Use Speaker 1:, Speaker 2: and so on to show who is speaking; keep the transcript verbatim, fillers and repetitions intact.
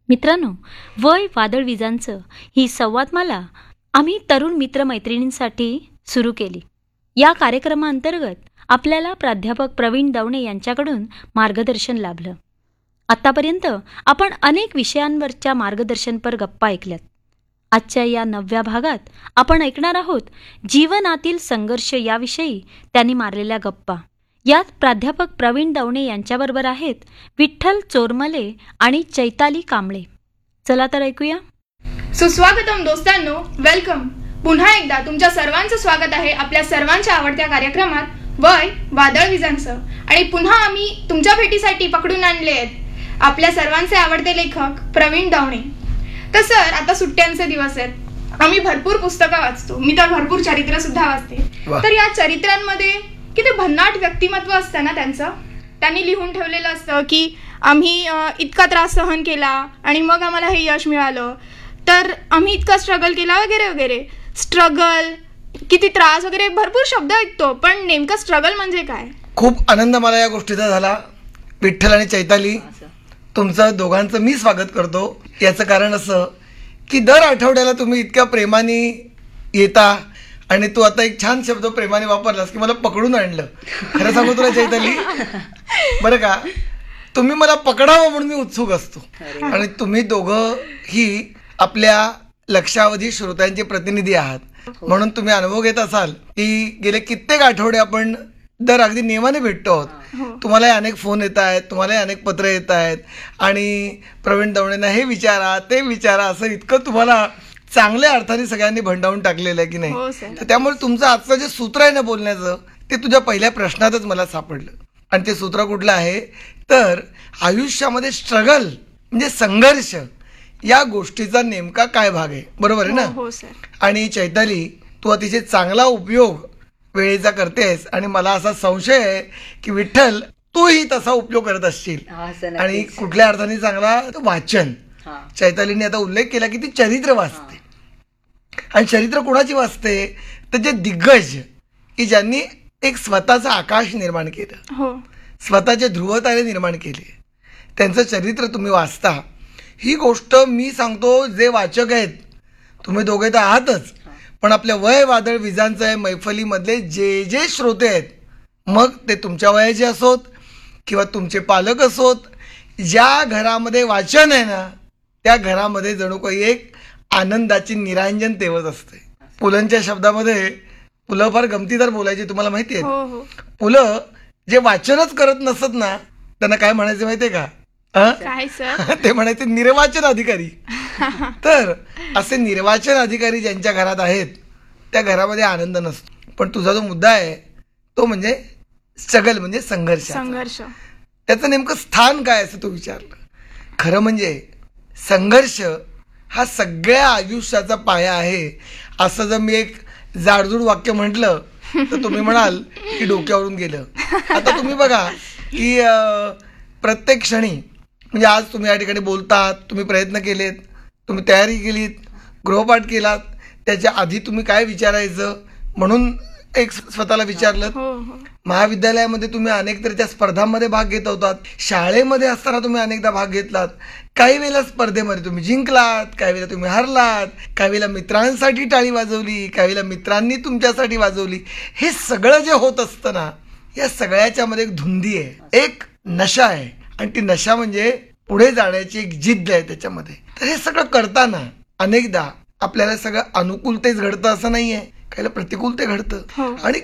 Speaker 1: मित्रांनो, वय वादळ विजांचं ही संवादमाला आम्ही तरुण मित्रमैत्रिणींसाठी सुरू केली. या कार्यक्रमाअंतर्गत आपल्याला प्राध्यापक प्रवीण दवणे यांच्याकडून मार्गदर्शन लाभलं. आत्तापर्यंत आपण अनेक विषयांवरच्या मार्गदर्शनपर गप्पा ऐकल्यात. आजच्या या नवव्या भागात आपण ऐकणार आहोत जीवनातील संघर्ष याविषयी त्यांनी मारलेल्या गप्पा. यात प्राध्यापक प्रवीण दवणे यांच्याबरोबर आहेत विठ्ठल चोरमले आणि चैताली कांबळे. चला तर ऐकूया.
Speaker 2: सुस्वागतम दोस्तांनो, वेलकम. पुन्हा एकदा तुमच्या सर्वांचं स्वागत आहे आपल्या सर्वांच्या आवडत्या कार्यक्रमात वय वादळ विजांचं. आणि पुन्हा आम्ही तुमच्या भेटीसाठी पकडून आणले आहेत आपल्या सर्वांचे आवडते लेखक प्रवीण दवणे. तर सर, आता सुट्ट्यांचे दिवस आहेत. आम्ही भरपूर पुस्तकं वाचतो. मी तर भरपूर चरित्र सुद्धा वाचते. तर या चरित्रांमध्ये किती भन्नाट व्यक्तिमत्व असतं ना त्यांचं. त्यांनी लिहून ठेवलेलं असतं की आम्ही इतका त्रास सहन केला आणि मग आम्हाला हे यश मिळालं, तर आम्ही इतका स्ट्रगल केला वगैरे वगैरे. स्ट्रगल, किती त्रास वगैरे भरपूर शब्द ऐकतो, पण नेमकं स्ट्रगल म्हणजे काय?
Speaker 3: खूप आनंद मला या गोष्टीचा झाला. विठ्ठल आणि चैताली, तुमचं दोघांचं मी स्वागत करतो. याचं कारण असं की दर आठवड्याला तुम्ही इतक्या प्रेमाने येता आणि तू आता एक छान शब्द प्रेमाने वापरलास की मला पकडून आणलं. खरं सांगू तुला चैताली, बरं का, तुम्ही मला पकडावं म्हणून मी उत्सुक असतो. आणि तुम्ही दोघं ही आपल्या लक्षावधी श्रोत्यांचे प्रतिनिधी आहात, म्हणून तुम्ही अनुभव घेत असाल की गेले कित्येक आठवडे आपण दर अगदी नियमाने भेटतो आहोत. तुम्हालाही अनेक फोन येत आहेत, तुम्हालाही अनेक पत्र येत आहेत आणि प्रवीण दवणेंना हे विचारा ते विचारा, असं इतकं तुम्हाला चांगल्या अर्थाने सगळ्यांनी भंडावून टाकलेलं आहे की नाही. तर त्यामुळे तुमचं आजचं जे सूत्र आहे ना बोलण्याचं, ते तुझ्या पहिल्या प्रश्नातच मला सापडलं. आणि ते सूत्र कुठलं आहे तर आयुष्यामध्ये स्ट्रगल म्हणजे संघर्ष या गोष्टीचा नेमका काय भाग आहे. बरोबर आहे ना. आणि चैताली, तू अतिशय चांगला उपयोग वेळेचा करतेस आणि मला असा संशय आहे की विठ्ठल तूही तसा उपयोग करत असशील. आणि कुठल्या अर्थाने चांगला वाचन. चैतालीने आता उल्लेख केला की ती चरित्र वाचते. आणि चरित्र कोणाची वाचते तर जे दिग्गज की ज्यांनी एक स्वतःचं आकाश निर्माण केलं, स्वतःचे ध्रुवतारे निर्माण केले, त्यांचं चरित्र तुम्ही वाचता. ही गोष्ट मी सांगतो, जे वाचक आहेत तुम्ही दोघे तर आहातच, पण आपल्या वय वादळ विजांचं आहे मैफलीमधले जे जे श्रोते आहेत, मग ते तुमच्या वयाचे असोत किंवा तुमचे पालक असोत, ज्या घरामध्ये वाचन आहे ना त्या घरामध्ये जणू काही एक आनंदाची निरांजन तेवत असते. पुलंच्या शब्दामध्ये पुलं फार गमतीदार बोलायचे, तुम्हाला माहिती आहे. पुलं जे वाचनच करत नसत ना त्यांना काय म्हणायचे माहितीये का? ते म्हणायचे निर्वाचन अधिकारी. तर असे निर्वाचन अधिकारी ज्यांच्या घरात आहेत त्या घरामध्ये आनंद नसतो. पण तुझा जो मुद्दा आहे तो म्हणजे स्ट्रगल म्हणजे संघर्ष. संघर्ष त्याचं नेमकं स्थान काय असं तू विचारलं. खरं म्हणजे संघर्ष हा सगळ्या आयुष्याचा पाया आहे असं जर मी एक जाडजूड वाक्य म्हटलं तर तुम्ही म्हणाल की डोक्यावरून गेलं. आता तुम्ही बघा की प्रत्येक क्षणी म्हणजे आज तुम्ही या ठिकाणी बोलतात, तुम्ही प्रयत्न केलेत, तुम्ही तयारी केलीत, गृहपाठ केलात, त्याच्या आधी तुम्ही काय विचारायचं म्हणून एक स्वतःला विचारलं. महाविद्यालयामध्ये तुम्ही अनेक तऱ्हेच्या स्पर्धांमध्ये भाग घेत होतात. शाळेमध्ये असताना तुम्ही अनेकदा भाग घेतलात. काही वेळेला स्पर्धेमध्ये तुम्ही जिंकलात, काही वेळेला तुम्ही हरलात, काही वेळेला मित्रांसाठी टाळी वाजवली, काही वेळेला मित्रांनी तुमच्यासाठी वाजवली. हे सगळं जे होत असतं ना, या सगळ्याच्या मध्ये एक धुंदी आहे, एक नशा आहे. आणि ती नशा म्हणजे पुढे जाण्याची एक जिद्द आहे त्याच्यामध्ये. तर हे सगळं करताना अनेकदा आपल्याला सगळं अनुकूलतेच घडतं असं नाहीये, काही प्रतिकूलते घडतं. आणि